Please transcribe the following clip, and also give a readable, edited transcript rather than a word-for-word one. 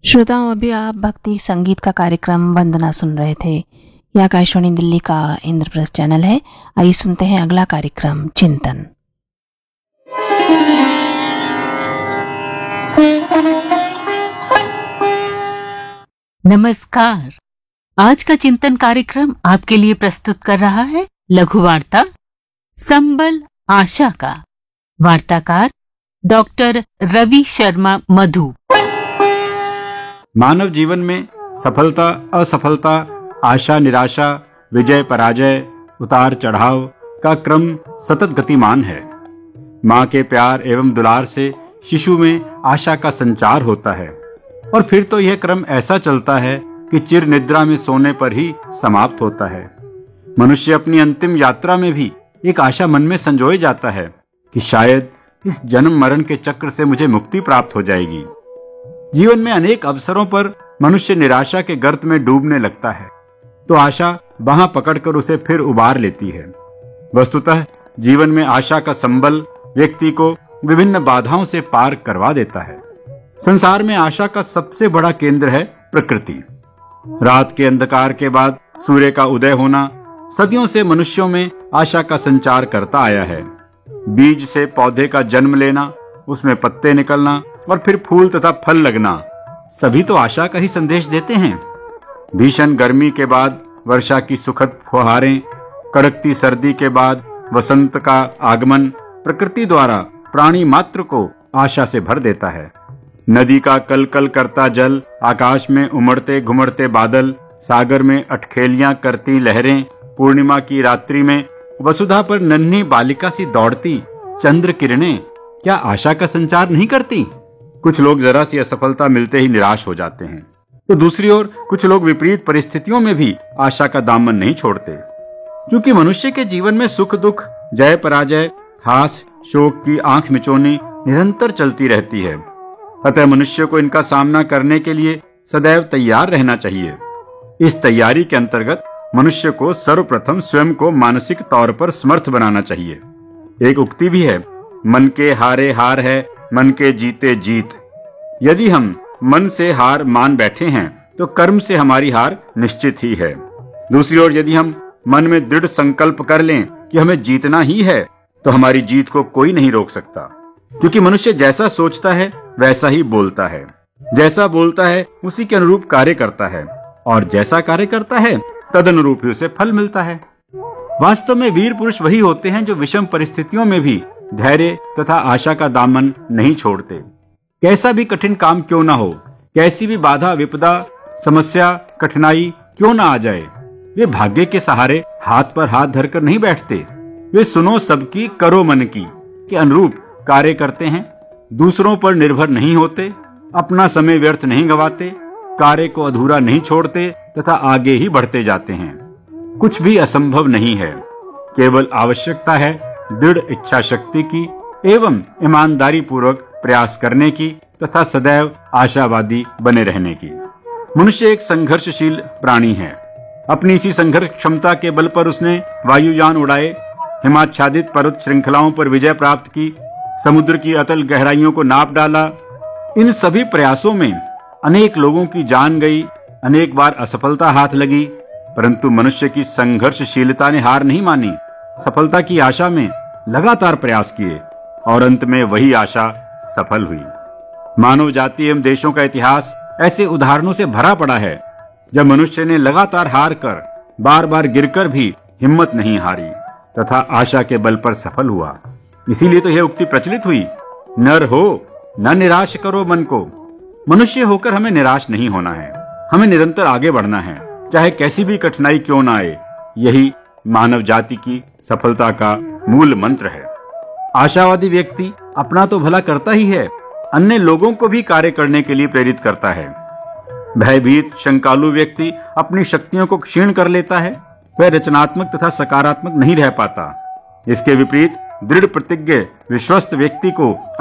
श्रोताओं, अभी आप भक्ति संगीत का कार्यक्रम वंदना सुन रहे थे। यह आकाशवाणी दिल्ली का इंद्रप्रस्थ चैनल है। आइए सुनते हैं अगला कार्यक्रम चिंतन। नमस्कार। आज का चिंतन कार्यक्रम आपके लिए प्रस्तुत कर रहा है लघु वार्ता संबल आशा का। वार्ताकार डॉक्टर रवि शर्मा मधु। मानव जीवन में सफलता असफलता, आशा निराशा, विजय पराजय, उतार चढ़ाव का क्रम सतत गतिमान है। माँ के प्यार एवं दुलार से शिशु में आशा का संचार होता है और फिर तो यह क्रम ऐसा चलता है कि चिर निद्रा में सोने पर ही समाप्त होता है। मनुष्य अपनी अंतिम यात्रा में भी एक आशा मन में संजोए जाता है कि शायद इस जन्म मरण के चक्र से मुझे मुक्ति प्राप्त हो जाएगी। जीवन में अनेक अवसरों पर मनुष्य निराशा के गर्त में डूबने लगता है तो आशा बांह पकड़कर उसे फिर उबार लेती है। वस्तुतः जीवन में आशा का संबल व्यक्ति को विभिन्न बाधाओं से पार करवा देता है। संसार में आशा का सबसे बड़ा केंद्र है प्रकृति। रात के अंधकार के बाद सूर्य का उदय होना सदियों से मनुष्यों में आशा का संचार करता आया है। बीज से पौधे का जन्म लेना, उसमें पत्ते निकलना और फिर फूल तथा फल लगना, सभी तो आशा का ही संदेश देते हैं। भीषण गर्मी के बाद वर्षा की सुखद फुहारें, कड़कती सर्दी के बाद वसंत का आगमन प्रकृति द्वारा प्राणी मात्र को आशा से भर देता है। नदी का कल कल करता जल, आकाश में उमड़ते घुमड़ते बादल, सागर में अटखेलियां करती लहरें, पूर्णिमा की रात्रि में वसुधा पर नन्ही बालिका सी दौड़ती चंद्र किरणें क्या आशा का संचार नहीं करती? कुछ लोग जरा सी असफलता मिलते ही निराश हो जाते हैं तो दूसरी ओर कुछ लोग विपरीत परिस्थितियों में भी आशा का दामन नहीं छोड़ते। क्योंकि मनुष्य के जीवन में सुख दुख, जय पराजय, हास शोक की आंख मिचौनी निरंतर चलती रहती है। अतः मनुष्य को इनका सामना करने के लिए सदैव तैयार रहना चाहिए। इस तैयारी के अंतर्गत मनुष्य को सर्वप्रथम स्वयं को मानसिक तौर पर समर्थ बनाना चाहिए। एक उक्ति भी है, मन के हारे हार है, मन के जीते जीत। यदि हम मन से हार मान बैठे हैं तो कर्म से हमारी हार निश्चित ही है। दूसरी ओर यदि हम मन में दृढ़ संकल्प कर लें कि हमें जीतना ही है तो हमारी जीत को कोई नहीं रोक सकता। क्योंकि मनुष्य जैसा सोचता है वैसा ही बोलता है, जैसा बोलता है उसी के अनुरूप कार्य करता है और जैसा कार्य करता है तदनुरूप ही उसे फल मिलता है। वास्तव में वीर पुरुष वही होते हैं जो विषम परिस्थितियों में भी धैर्य तथा आशा का दामन नहीं छोड़ते। कैसा भी कठिन काम क्यों ना हो, कैसी भी बाधा विपदा समस्या कठिनाई क्यों ना आ जाए, वे भाग्य के सहारे हाथ पर हाथ धरकर नहीं बैठते। वे सुनो सबकी करो मन की के अनुरूप कार्य करते हैं। दूसरों पर निर्भर नहीं होते, अपना समय व्यर्थ नहीं गवाते, कार्य को अधूरा नहीं छोड़ते तथा आगे ही बढ़ते जाते हैं। कुछ भी असंभव नहीं है, केवल आवश्यकता है दृढ़ इच्छा शक्ति की एवं ईमानदारी पूर्वक प्रयास करने की तथा सदैव आशावादी बने रहने की। मनुष्य एक संघर्षशील प्राणी है। अपनी इसी संघर्ष क्षमता के बल पर उसने वायुयान उड़ाए, हिमाच्छादित पर्वत श्रृंखलाओं पर विजय प्राप्त की, समुद्र की अतल गहराइयों को नाप डाला। इन सभी प्रयासों में अनेक लोगों की जान गई, अनेक बार असफलता हाथ लगी, परंतु मनुष्य की संघर्षशीलता ने हार नहीं मानी। सफलता की आशा में लगातार प्रयास किए और अंत में वही आशा सफल हुई। मानव जाति एवं देशों का इतिहास ऐसे उदाहरणों से भरा पड़ा है जब मनुष्य ने लगातार हार कर, बार बार गिरकर भी हिम्मत नहीं हारी तथा आशा के बल पर सफल हुआ। इसीलिए तो यह उक्ति प्रचलित हुई, नर हो न निराश करो मन को। मनुष्य होकर हमें निराश नहीं होना है, हमें निरंतर आगे बढ़ना है, चाहे कैसी भी कठिनाई क्यों ना आए। यही मानव जाति की सफलता का मूल मंत्र है। आशावादी व्यक्ति अपना तो भला करता ही है, अन्य लोगों को भी कार्य करने के लिए प्रेरित करता है। भयभीत शंकालु व्यक्ति अपनी शक्तियों को क्षीण कर लेता है, वह रचनात्मक तथा सकारात्मक नहीं रह पाता। इसके विपरीत दृढ़ प्रतिज्ञ विश्वस्त व्यक्ति को